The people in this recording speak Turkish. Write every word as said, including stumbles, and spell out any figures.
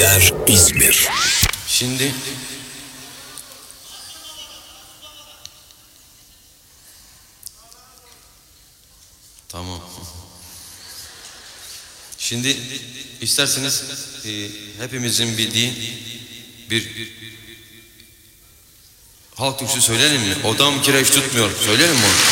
Der İzmir. Şimdi tamam. Şimdi isterseniz e, hepimizin bildiği bir halk türküsü söyleyelim mi? Odam kireç tutmuyor. Söyleyelim mi onu?